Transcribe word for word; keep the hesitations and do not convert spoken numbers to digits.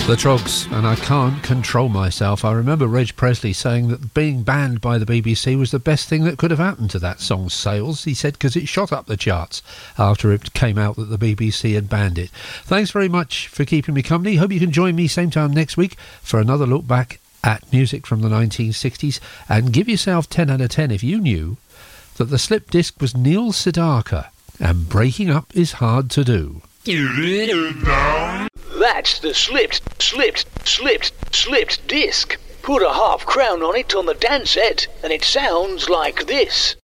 The Trogs, and I Can't Control Myself. I remember Reg Presley saying that being banned by the B B C was the best thing that could have happened to that song's sales. He said because it shot up the charts after it came out that the B B C had banned it. Thanks very much for keeping me company. Hope you can join me same time next week for another look back at music from the nineteen sixties, and give yourself ten out of ten if you knew that the slip disc was Neil Sedaka and Breaking Up Is Hard to Do. That's the slipped, slipped, slipped, slipped disc. Put a half crown on it on the dance set, and it sounds like this.